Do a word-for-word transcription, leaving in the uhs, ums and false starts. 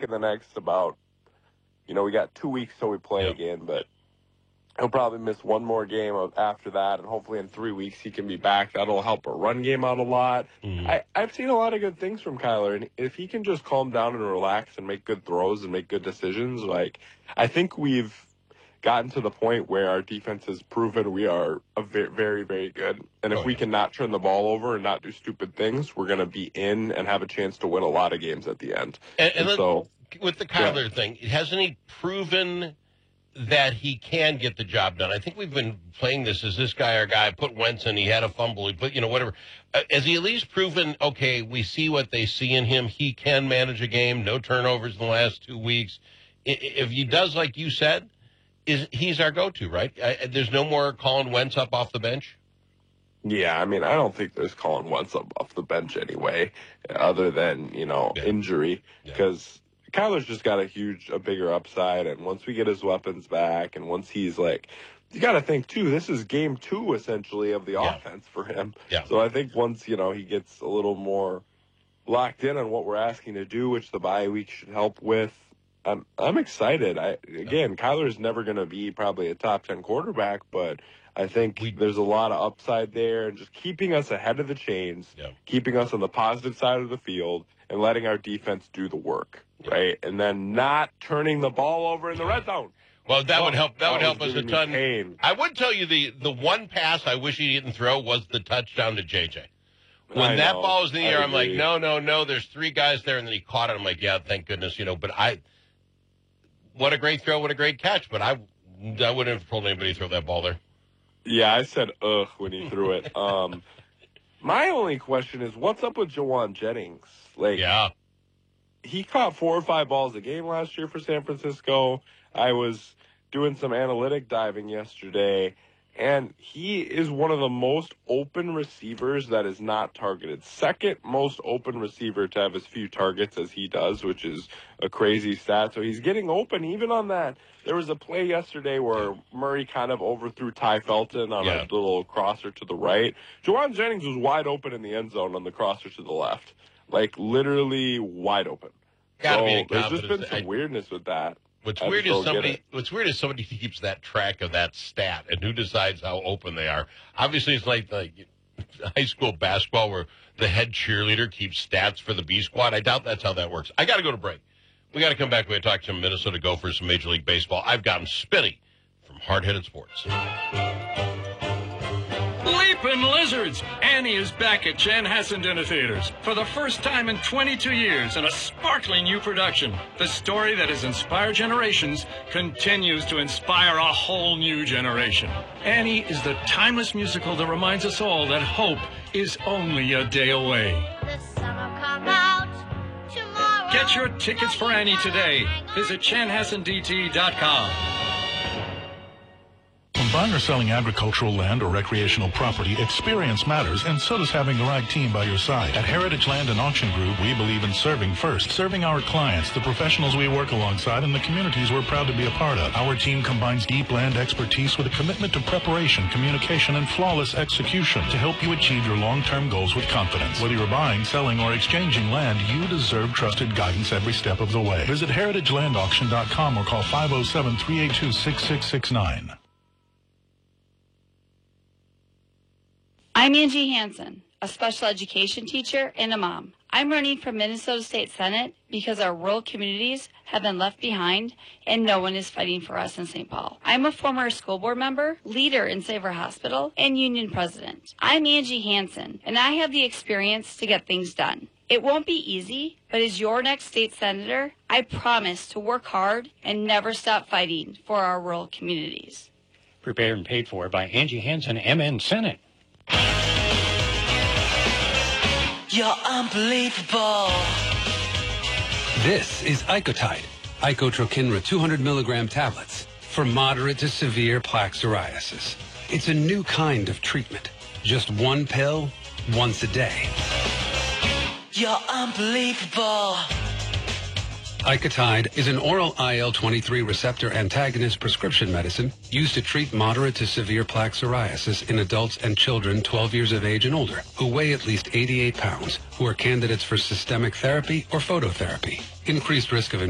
think in the next about, you know, we got two weeks till we play yep. again, but he'll probably miss one more game after that, and hopefully in three weeks he can be back. That'll help our run game out a lot. Mm-hmm. I, I've seen a lot of good things from Kyler, and if he can just calm down and relax and make good throws and make good decisions, like, I think we've gotten to the point where our defense has proven we are a very, very, very good. And if oh, we yeah. can not turn the ball over and not do stupid things, we're going to be in and have a chance to win a lot of games at the end. And, and, and so, with the Kyler yeah. thing, hasn't he proven that he can get the job done? I think we've been playing this as this guy or guy put Wentz in, he had a fumble, he put, you know, whatever. Uh, has he at least proven, okay, we see what they see in him, he can manage a game, no turnovers in the last two weeks. If he does like you said, is he's our go-to, right? I, there's no more calling Wentz up off the bench? Yeah, I mean, I don't think there's calling Wentz up off the bench anyway, other than, you know, yeah. injury, because yeah. Kyler's just got a huge, a bigger upside, and once we get his weapons back, and once he's like, you got to think, too, this is game two, essentially, of the yeah. offense for him. Yeah. So I think once, you know, he gets a little more locked in on what we're asking to do, which the bye week should help with, I'm I'm excited. I again, Kyler's never going to be probably a top ten quarterback, but I think we, there's a lot of upside there, and just keeping us ahead of the chains, yeah. keeping us on the positive side of the field, and letting our defense do the work, yeah. right? And then not turning the ball over in the red zone. Well, that oh, would help. That would help us a ton. Pain. I would tell you the the one pass I wish he didn't throw was the touchdown to J J. When I that know. ball was in the air, I I'm like, agree. no, no, no. There's three guys there, and then he caught it. I'm like, yeah, thank goodness, you know. But I. What a great throw, what a great catch. But I, I wouldn't have told anybody to throw that ball there. Yeah, I said ugh when he threw it. Um, my only question is, what's up with Jauan Jennings? Like, yeah. he caught four or five balls a game last year for San Francisco. I was doing some analytic diving yesterday, and he is one of the most open receivers that is not targeted. Second most open receiver to have as few targets as he does, which is a crazy stat. So he's getting open even on that. There was a play yesterday where Murray kind of overthrew Ty Felton on yeah. a little crosser to the right. Jauan Jennings was wide open in the end zone on the crosser to the left. Like, literally wide open. Gotta so be there's just been some I, weirdness with that. What's I weird is somebody. What's weird is somebody keeps that track of that stat, and who decides how open they are. Obviously, it's like like high school basketball where the head cheerleader keeps stats for the B squad. I doubt that's how that works. I got to go to break. We got to come back. We got to talk to Minnesota Gophers, some Major League Baseball. I've gotten spitty from Hard Headed Sports. Leapin' Lizards! Annie is back at Chanhassen Dinner Theaters for the first time in twenty-two years in a sparkling new production. The story that has inspired generations continues to inspire a whole new generation. Annie is the timeless musical that reminds us all that hope is only a day away. The sun will come out tomorrow. Get your tickets for Annie today. Visit chanhassen d t dot com. When buying or selling agricultural land or recreational property, experience matters, and so does having the right team by your side. At Heritage Land and Auction Group, we believe in serving first, serving our clients, the professionals we work alongside, and the communities we're proud to be a part of. Our team combines deep land expertise with a commitment to preparation, communication, and flawless execution to help you achieve your long-term goals with confidence. Whether you're buying, selling, or exchanging land, you deserve trusted guidance every step of the way. Visit heritage land auction dot com or call five oh seven, three eight two, six six six nine. I'm Angie Hansen, a special education teacher and a mom. I'm running for Minnesota State Senate because our rural communities have been left behind and no one is fighting for us in Saint Paul. I'm a former school board member, leader in Save Our Hospital, and union president. I'm Angie Hansen, and I have the experience to get things done. It won't be easy, but as your next state senator, I promise to work hard and never stop fighting for our rural communities. Prepared and paid for by Angie Hansen, M N Senate. You're unbelievable. This is Icotide, Icotrokinra two hundred milligram tablets for moderate to severe plaque psoriasis. It's a new kind of treatment. Just one pill, once a day. You're unbelievable. Icotide is an oral I L twenty-three receptor antagonist prescription medicine used to treat moderate to severe plaque psoriasis in adults and children twelve years of age and older who weigh at least eighty-eight pounds, who are candidates for systemic therapy or phototherapy. Increased risk of